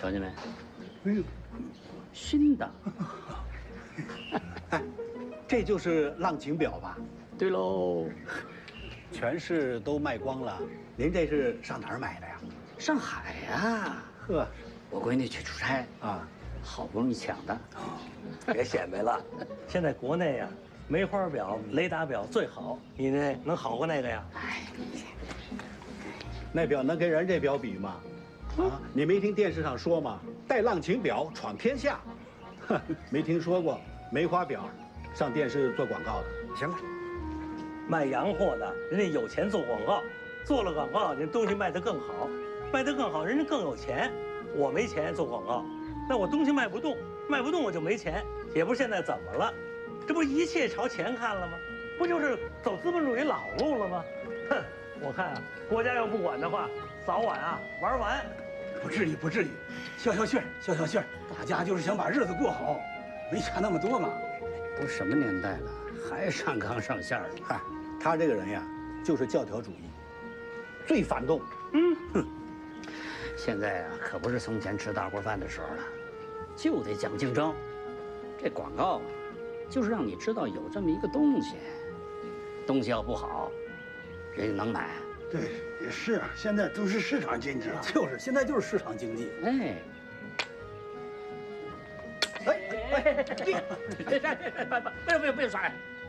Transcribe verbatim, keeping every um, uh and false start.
瞧见没？ 哎呦， 新的。 哎，这就是浪琴表吧？ 对喽， 全市都卖光了。您这是上哪儿买的呀？ 上海呀。 呵， 我闺女去出差啊， 好不容易抢的。 别显摆了，现在国内呀，梅花表、雷达表最好，你那能好过那个呀？ 哎， 那表能跟人这表比吗？啊，你没听电视上说吗？带浪琴表闯天下，哼，没听说过梅花表上电视做广告的。 行了，卖洋货的，人家有钱做广告，做了广告，人东西卖得更好，卖得更好，人家更有钱。我没钱做广告，那我东西卖不动，卖不动我就没钱。也不是现在怎么了，这不一切朝钱看了吗？不就是走资本主义老路了吗？哼，我看啊，国家要不管的话，早晚啊玩完。 不至于，不至于，消消气儿，消消气儿，大家就是想把日子过好，没差那么多嘛。 都什么年代了，还上纲上线的？ 嗨，他这个人呀，就是教条主义，最反动。 嗯，哼，现在啊，可不是从前吃大锅饭的时候了，就得讲竞争。这广告啊，就是让你知道有这么一个东西，东西要不好，人家能买。 对，也是啊，现在都是市场经济啊。就是，现在就是市场经济。 哎，哎哎，别别别别别别别刷！